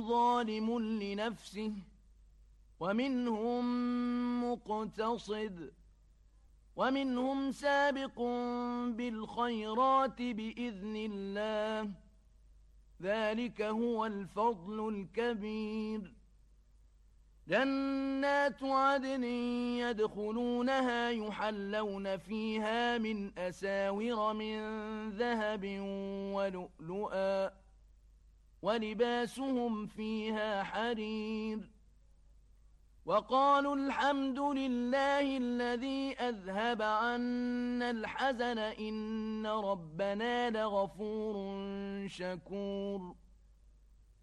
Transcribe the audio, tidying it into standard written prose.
ظالم لنفسه ومنهم مقتصد ومنهم سابق بالخيرات بإذن الله، ذلك هو الفضل الكبير. جنات عدن يدخلونها يحلون فيها من أساور من ذهب ولؤلؤا ولباسهم فيها حرير. وقالوا الحمد لله الذي أذهب عنا الحزن إن ربنا لغفور شكور.